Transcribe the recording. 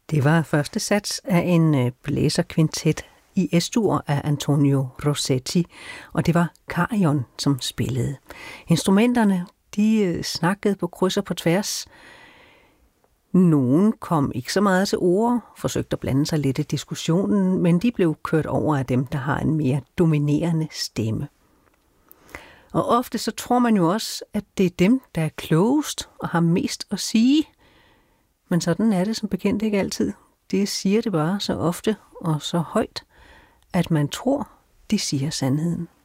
Det var første sats af en blæserkvintet i S-dur af Antonio Rossetti, og det var Carillon, som spillede. Instrumenterne, de snakkede på kryds og på tværs. Nogen kom ikke så meget til ord, forsøgte at blande sig lidt i diskussionen, men de blev kørt over af dem, der har en mere dominerende stemme. Og ofte så tror man jo også, at det er dem, der er klogest og har mest at sige. Men sådan er det som bekendt ikke altid. Det siger det bare så ofte og så højt, at man tror, de siger sandheden.